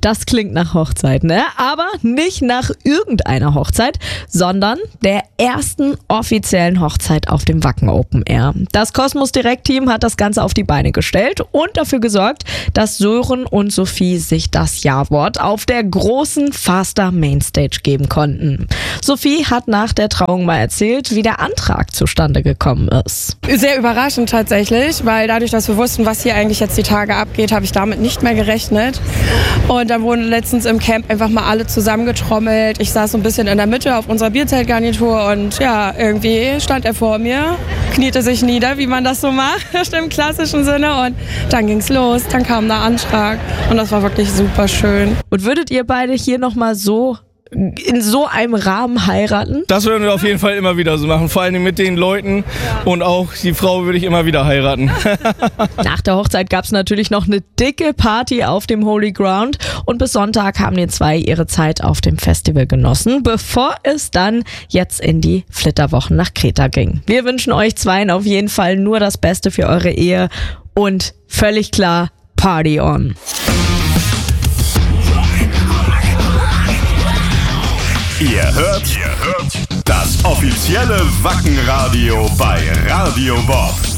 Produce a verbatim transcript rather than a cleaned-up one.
Das klingt nach Hochzeit, ne? Aber nicht nach irgendeiner Hochzeit, sondern der ersten offiziellen Hochzeit auf dem Wacken Open Air. Das Kosmos Direkt Team hat das Ganze auf die Beine gestellt und dafür gesorgt, dass Sören und Sophie sich das Ja-Wort auf der großen Faster Mainstage geben konnten. Sophie hat nach der Trauung mal erzählt, wie der Antrag zustande gekommen ist. Sehr überraschend tatsächlich, weil dadurch, dass wir wussten, was hier eigentlich jetzt die Tage abgeht, habe ich damit nicht mehr gerechnet. Und dann wurden letztens im Camp einfach mal alle zusammengetrommelt. Ich saß so ein bisschen in der Mitte auf unserer Bierzeltgarnitur und ja, irgendwie stand er vor mir, kniete sich nieder, wie man das so macht, im klassischen Sinne. Und dann ging's los, dann kam der Antrag und das war wirklich super schön. Und würdet ihr beide hier nochmal so in so einem Rahmen heiraten? Das würden wir auf jeden Fall immer wieder so machen, vor allem mit den Leuten, ja. Und auch die Frau würde ich immer wieder heiraten. Nach der Hochzeit gab es natürlich noch eine dicke Party auf dem Holy Ground und bis Sonntag haben die zwei ihre Zeit auf dem Festival genossen, bevor es dann jetzt in die Flitterwochen nach Kreta ging. Wir wünschen euch zweien auf jeden Fall nur das Beste für eure Ehe und völlig klar, Party on! Ihr hört, ihr hört das offizielle Wackenradio bei Radio Bob.